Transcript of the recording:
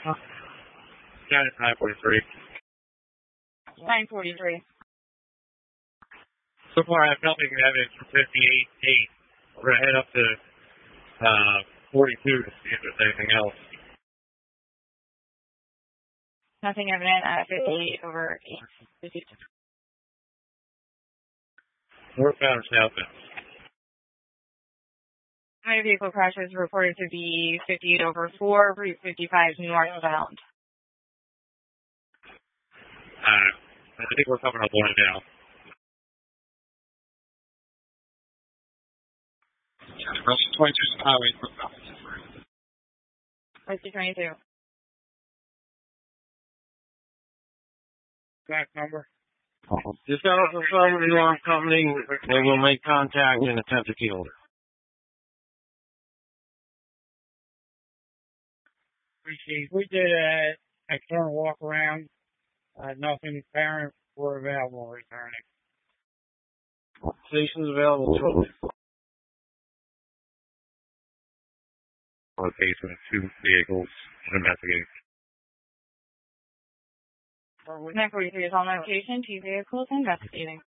Got it, 943. 943. So far, I have nothing evidence for 58-8. We're going to head up to 42 to see if there's anything else. Nothing evident at 58 over 8. Northbound or southbound? Motor vehicle crash is reported to be 58 over 4, Route 55 northbound. I think we're coming up on it now. Russian 22 highway northbound. 22. Exact number? Just got off the phone with the alarm company. They will make contact and attempt to kill her. We did an external walk around. Nothing apparent. We're available returning. Station's available totally. Location of 2 vehicles investigating. 943 is on location, 2 vehicles investigating.